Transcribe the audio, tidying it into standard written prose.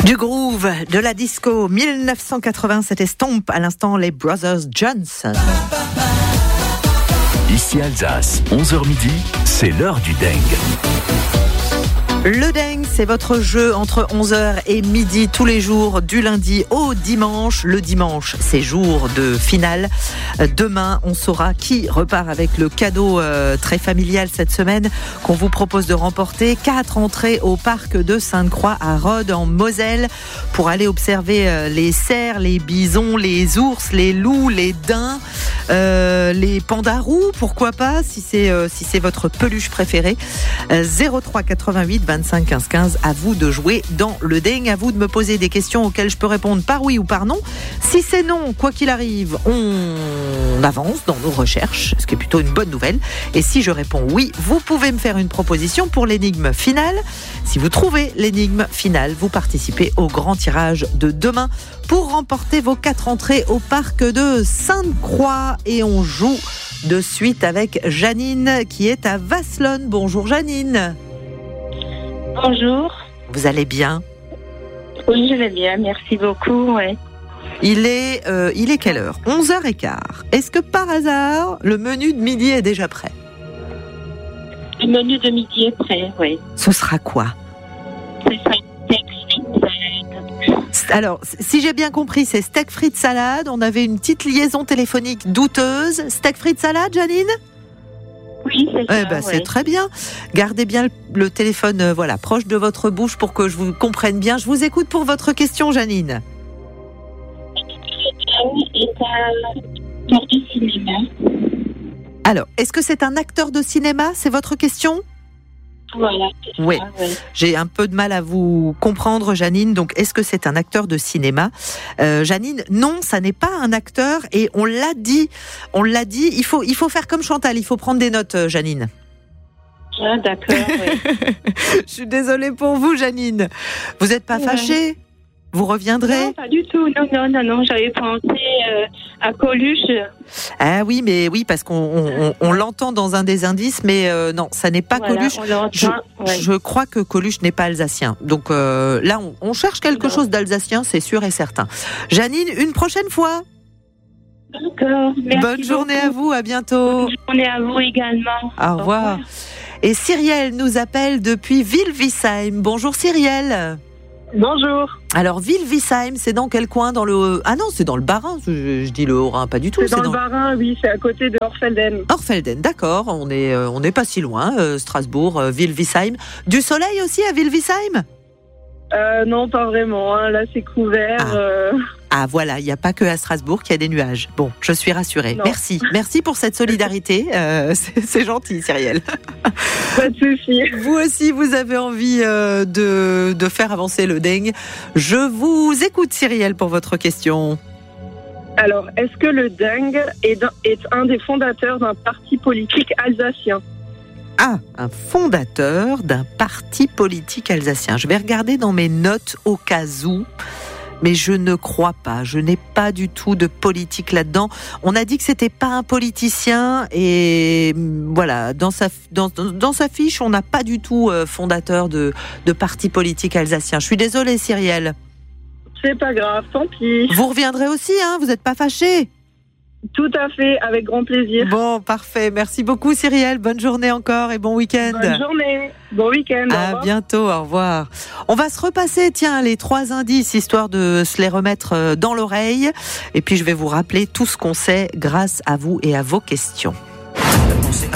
Du groove, de la disco, 1980, c'était Stomp, à l'instant les Brothers Johnson. Ici Alsace, 11h midi, c'est l'heure du dingue. Le dingue, c'est votre jeu entre 11h et midi tous les jours, du lundi au dimanche. Le dimanche, c'est jour de finale. Demain, on saura qui repart avec le cadeau très familial cette semaine qu'on vous propose de remporter. 4 entrées au parc de Sainte-Croix à Rhodes en Moselle pour aller observer les cerfs, les bisons, les ours, les loups, les daims, les pandas roux, pourquoi pas, si c'est votre peluche préférée. 03 88 25 15 15, à vous de jouer dans le dingue, à vous de me poser des questions auxquelles je peux répondre par oui ou par non. Si c'est non, quoi qu'il arrive, on avance dans nos recherches, ce qui est plutôt une bonne nouvelle. Et si je réponds oui, vous pouvez me faire une proposition pour l'énigme finale. Si vous trouvez l'énigme finale, vous participez au grand tirage de demain pour remporter vos 4 entrées au parc de Sainte-Croix. Et on joue de suite avec Janine qui est à Vasselonne. Bonjour Janine. Bonjour. Vous allez bien? Oui, je vais bien, merci beaucoup. Ouais. Il est quelle heure? 11h15. Est-ce que par hasard, le menu de midi est déjà prêt? Le menu de midi est prêt, oui. Ce sera quoi? Ce sera steak frites. Alors, si j'ai bien compris, c'est steak frites salade. On avait une petite liaison téléphonique douteuse. Steak frites salade, Janine? Oui, c'est ça. Ouais. C'est très bien. Gardez bien le téléphone proche de votre bouche pour que je vous comprenne bien. Je vous écoute pour votre question, Janine. Est un acteur de cinéma. Alors, est-ce que c'est un acteur de cinéma? C'est votre question? Voilà. Oui. Ouais. J'ai un peu de mal à vous comprendre, Janine. Donc, est-ce que c'est un acteur de cinéma? Janine, non, ça n'est pas un acteur. Et on l'a dit. Il faut faire comme Chantal. Il faut prendre des notes, Janine. Ah, d'accord, oui. Je suis désolée pour vous, Janine. Vous n'êtes pas fâchée? Vous reviendrez? Non, pas du tout. Non. J'avais pensé à Coluche. Ah oui, mais oui, parce qu'on l'entend dans un des indices, mais non, ça n'est pas Coluche. Je crois que Coluche n'est pas alsacien. Donc là, on cherche quelque chose d'alsacien, c'est sûr et certain. Janine, une prochaine fois. D'accord. Merci Bonne journée à vous, à bientôt. Bonne journée à vous également. Au revoir. Et Cyrielle nous appelle depuis Wilvisheim. Bonjour Cyrielle. Bonjour. Alors Wilvisheim, c'est dans quel coin? Ah non, c'est dans le Bas-Rhin. Je dis le Haut-Rhin, pas du tout. C'est dans le Bas-Rhin, oui, c'est à côté de Orfelden. Orfelden, d'accord. On est pas si loin. Strasbourg, Wilvisheim. Du soleil aussi à Wilvisheim? Non, pas vraiment. Hein. Là, c'est couvert. Ah voilà, il n'y a pas que à Strasbourg qu'il y a des nuages. Bon, je suis rassurée. Non. Merci pour cette solidarité. C'est gentil, Cyrielle. Pas de souci. Vous aussi, vous avez envie de faire avancer le dingue. Je vous écoute, Cyrielle, pour votre question. Alors, est-ce que le dingue est un des fondateurs d'un parti politique alsacien? Ah, un fondateur d'un parti politique alsacien. Je vais regarder dans mes notes au cas où. Mais je ne crois pas, je n'ai pas du tout de politique là-dedans. On a dit que c'était pas un politicien et voilà, dans sa fiche, on n'a pas du tout fondateur de parti politique alsacien. Je suis désolée, Cyrielle. C'est pas grave, tant pis. Vous reviendrez aussi, hein, vous n'êtes pas fâchée? Tout à fait, avec grand plaisir. Bon, parfait. Merci beaucoup, Cyrielle. Bonne journée encore et bon week-end. Bonne journée, bon week-end. À bientôt, au revoir. On va se repasser, les 3 indices, histoire de se les remettre dans l'oreille. Et puis, je vais vous rappeler tout ce qu'on sait grâce à vous et à vos questions.